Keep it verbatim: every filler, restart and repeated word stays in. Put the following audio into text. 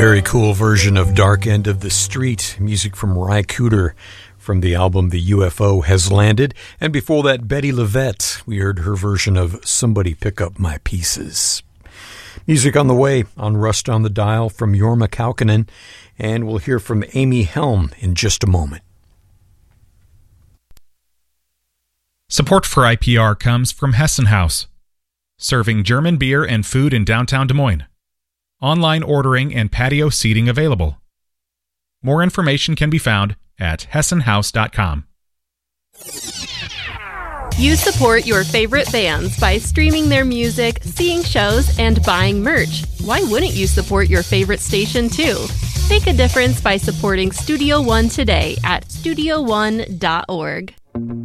very cool version of Dark End of the Street, music from Ry Cooder from the album The U F O Has Landed. And before that, Betty LaVette. We heard her version of Somebody Pick Up My Pieces. Music on the way on Rust on the Dial from Jorma Kaukonen, and we'll hear from Amy Helm in just a moment. Support for I P R comes from Hessen House, serving German beer and food in downtown Des Moines. Online ordering and patio seating available. More information can be found at hessen house dot com. You support your favorite bands by streaming their music, seeing shows, and buying merch. Why wouldn't you support your favorite station too? Make a difference by supporting Studio One today at studio one dot org.